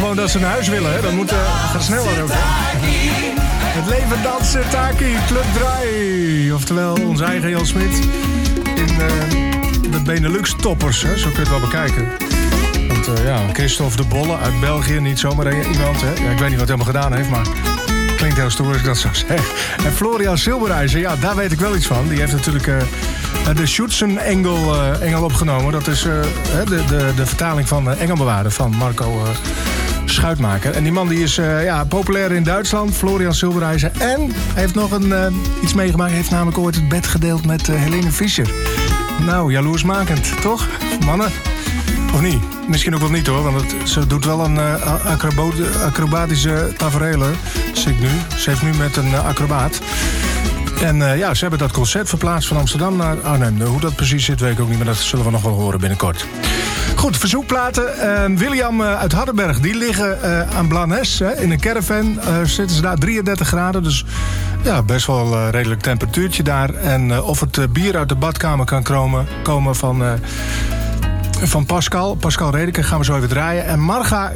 gewoon dat ze naar huis willen. Hè? Dat moet gaat sneller ook. Hè? Het leven dansen, Taki, Club Draai. Oftewel onze eigen Jan Smit in de Benelux-toppers. Hè? Zo kun je het wel bekijken. Want Christophe de Bolle uit België, niet zomaar iemand. Hè? Ja, ik weet niet wat hij helemaal gedaan heeft, maar klinkt heel stoer als ik dat zo zeg. En Florian Silberijzer, ja, daar weet ik wel iets van. Die heeft natuurlijk de Schützenengel opgenomen. Dat is de vertaling van Engelbewaarder van Marco Schuitmaker. En die man die is populair in Duitsland, Florian Silberijzer. En heeft nog iets meegemaakt. Heeft namelijk ooit het bed gedeeld met Helene Fischer. Nou, jaloersmakend, toch? Mannen? Of niet? Misschien ook wel niet hoor, want ze doet wel een acrobatische tafereel. Zie ik nu. Ze heeft nu met een acrobaat. En ze hebben dat concert verplaatst van Amsterdam naar Arnhem. Hoe dat precies zit, weet ik ook niet, maar dat zullen we nog wel horen binnenkort. Goed, verzoekplaten. William uit Hardenberg, die liggen aan Blanes in een caravan. Zitten ze daar 33 graden, dus ja, best wel redelijk temperatuurtje daar. En of het bier uit de badkamer kan komen van Pascal Redeker, gaan we zo even draaien. En Marga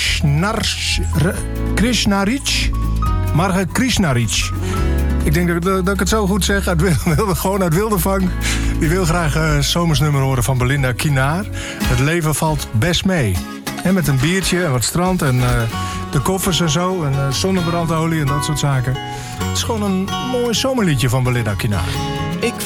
Krishnaric. Ik denk dat ik het zo goed zeg. Gewoon uit Wildevang. Die wil graag een zomersnummer horen van Belinda Kinaar. Het leven valt best mee. En met een biertje en wat strand en de koffers en zo. En zonnebrandolie en dat soort zaken. Het is gewoon een mooi zomerliedje van Belinda Kinaar.